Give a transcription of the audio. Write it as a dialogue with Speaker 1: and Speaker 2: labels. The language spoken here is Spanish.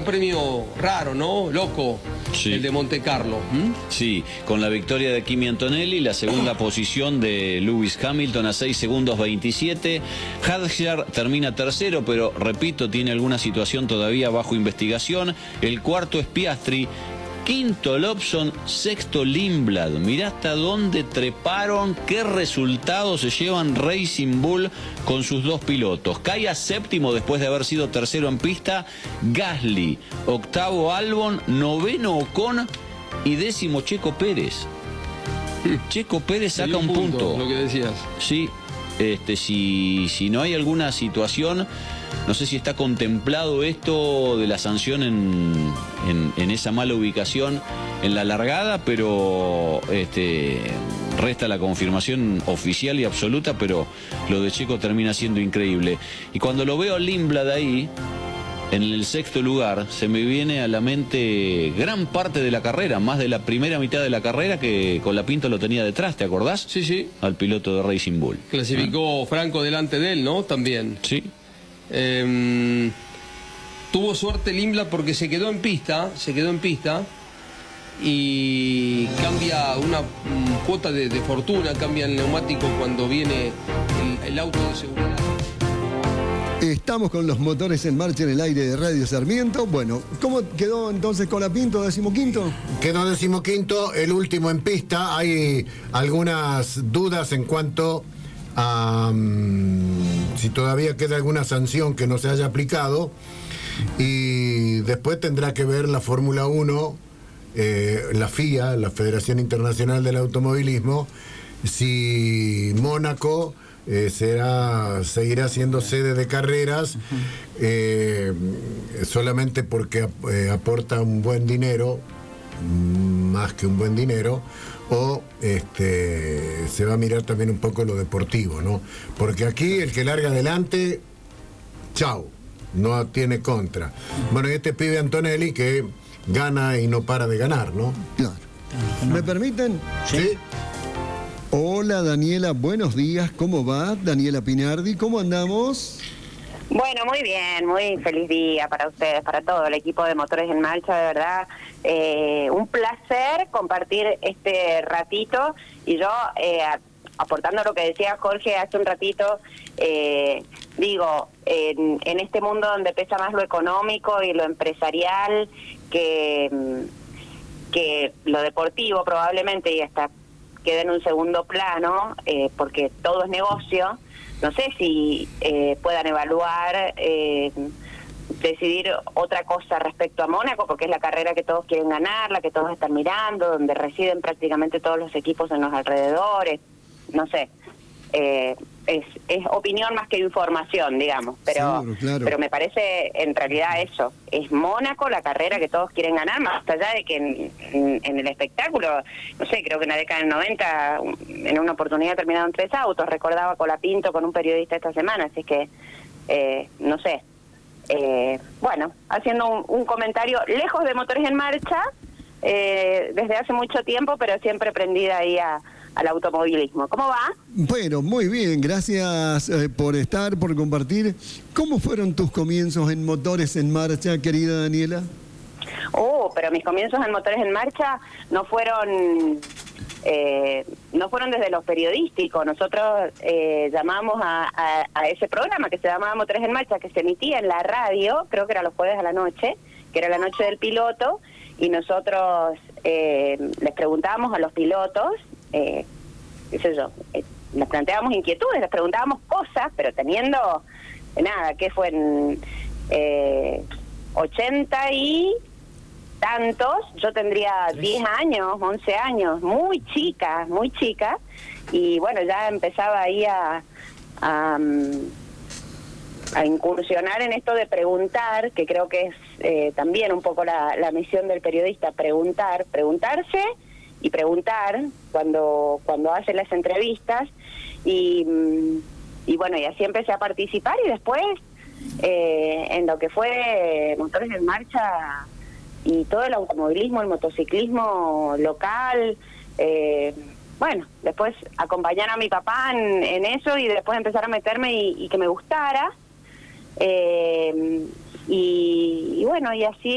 Speaker 1: premio raro, ¿no? Loco,
Speaker 2: sí.
Speaker 1: El de Monte Carlo.
Speaker 2: Sí, con la victoria de Kimi Antonelli, la segunda posición de Lewis Hamilton a 6 segundos 27. Hadjar termina tercero, pero repito, tiene alguna situación todavía bajo investigación. El cuarto es Piastri. Quinto Lobson, sexto Lindblad. Mirá hasta dónde treparon, qué resultados se llevan Racing Bull con sus dos pilotos. Cae a séptimo después de haber sido tercero en pista Gasly, octavo Albon, noveno Ocon y décimo Checo Pérez. Checo Pérez saca un punto.
Speaker 1: Lo que decías.
Speaker 2: Sí, si no hay alguna situación, no sé si está contemplado esto de la sanción en esa mala ubicación en la largada, pero resta la confirmación oficial y absoluta, pero lo de Checo termina siendo increíble. Y cuando lo veo a Lindblad ahí, en el sexto lugar, se me viene a la mente gran parte de la carrera, más de la primera mitad de la carrera, que Colapinto lo tenía detrás, ¿te acordás?
Speaker 1: Sí, sí.
Speaker 2: Al piloto de Racing Bull.
Speaker 1: Clasificó Franco delante de él, ¿no? También.
Speaker 2: Sí.
Speaker 1: Tuvo suerte Lindblad porque se quedó en pista y cambia una cuota de fortuna, cambia el neumático cuando viene el auto de seguridad.
Speaker 3: Estamos con los motores en marcha en el aire de Radio Sarmiento. Bueno, ¿cómo quedó entonces Colapinto, decimoquinto?
Speaker 4: Quedó decimoquinto, el último en pista. Hay algunas dudas en cuanto a si todavía queda alguna sanción que no se haya aplicado. Y después tendrá que ver la Fórmula 1, la FIA, la Federación Internacional del Automovilismo, si Mónaco seguirá siendo sede de carreras solamente porque aporta un buen dinero, más que un buen dinero, o se va a mirar también un poco lo deportivo, ¿no? Porque aquí el que larga adelante, chau, no tiene contra. Bueno, y este pibe Antonelli que gana y no para de ganar, ¿no?
Speaker 3: Claro. ¿Me permiten?
Speaker 4: Sí.
Speaker 3: Hola Daniela, buenos días, ¿cómo va? Daniela Pinardi, ¿cómo andamos?
Speaker 5: Bueno, muy bien, muy feliz día para ustedes, para todo el equipo de Motores en Marcha, de verdad. Un placer compartir este ratito y yo, aportando lo que decía Jorge hace un ratito, digo, en este mundo donde pesa más lo económico y lo empresarial que lo deportivo probablemente, y hasta queda en un segundo plano, porque todo es negocio. No sé si puedan evaluar, decidir otra cosa respecto a Mónaco, porque es la carrera que todos quieren ganar, la que todos están mirando, donde residen prácticamente todos los equipos en los alrededores. No sé, es opinión más que información, digamos, pero
Speaker 3: seguro, claro.
Speaker 5: Pero me parece en realidad eso, es Mónaco la carrera que todos quieren ganar, más allá de que en el espectáculo, no sé, creo que en la década del 90 en una oportunidad terminaron 3 autos, recordaba Colapinto con un periodista esta semana, así que no sé, bueno, haciendo un comentario lejos de Motores en Marcha, desde hace mucho tiempo, pero siempre prendida ahí al automovilismo. ¿Cómo va?
Speaker 3: Bueno, muy bien, gracias por estar, por compartir. ¿Cómo fueron tus comienzos en Motores en Marcha, querida Daniela?
Speaker 5: Pero mis comienzos en Motores en Marcha no fueron desde los periodísticos. Nosotros llamamos a ese programa que se llamaba Motores en Marcha, que se emitía en la radio, creo que era los jueves a la noche, que era la noche del piloto, y nosotros les preguntábamos a los pilotos, qué sé yo, les planteábamos inquietudes, les preguntábamos cosas, pero teniendo, nada, ¿qué fue? En 80 y tantos, yo tendría 10 años, 11 años, muy chica, y bueno, ya empezaba ahí a incursionar en esto de preguntar, que creo que es también un poco la misión del periodista, preguntarse y preguntar cuando hace las entrevistas, y bueno, y así empecé a participar, y después en lo que fue Motores en Marcha y todo el automovilismo, el motociclismo local, bueno, después acompañar a mi papá en eso, y después empezar a meterme y que me gustara, y bueno, y así